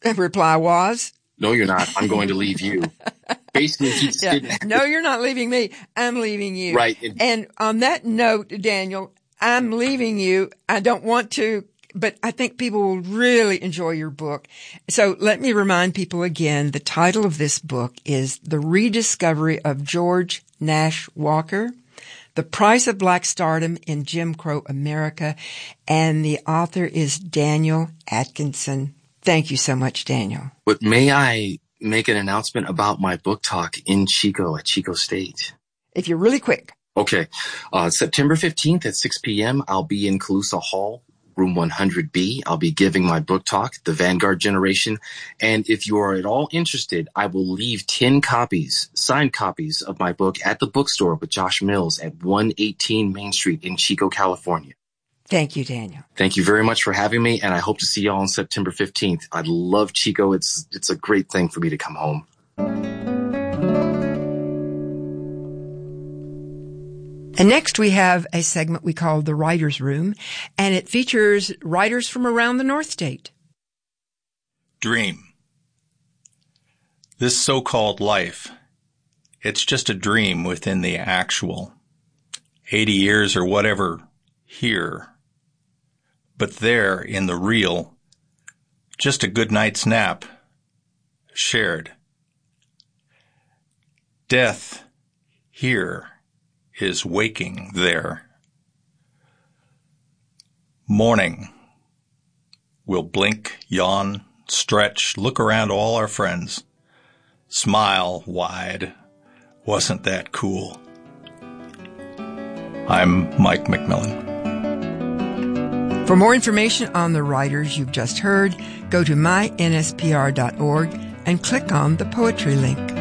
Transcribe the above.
reply was, no, you're not. I'm going to leave you. Basically, he's no, you're not leaving me. I'm leaving you. Right. And on that note, Daniel, I'm leaving you. I don't want to, but I think people will really enjoy your book. So let me remind people again, the title of this book is The Rediscovery of George Nash Walker, The Price of Black Stardom in Jim Crow America, and the author is Daniel Atkinson. Thank you so much, Daniel. But may I make an announcement about my book talk in Chico at Chico State? If you're really quick. Okay. September 15th at 6 p.m., I'll be in Calusa Hall, room 100B. I'll be giving my book talk, The Vanguard Generation. And if you are at all interested, I will leave 10 copies, signed copies of my book at the bookstore with Josh Mills at 118 Main Street in Chico, California. Thank you, Daniel. Thank you very much for having me, and I hope to see y'all on September 15th. I love Chico. It's a great thing for me to come home. And next we have a segment we call The Writer's Room, and it features writers from around the North State. Dream. This so-called life, it's just a dream within the actual. 80 years or whatever here. But there, in the real, just a good night's nap, shared. Death, here, is waking there. Morning, we'll blink, yawn, stretch, look around all our friends. Smile wide. Wasn't that cool? I'm Mike McMillan. For more information on the writers you've just heard, go to mynspr.org and click on the poetry link.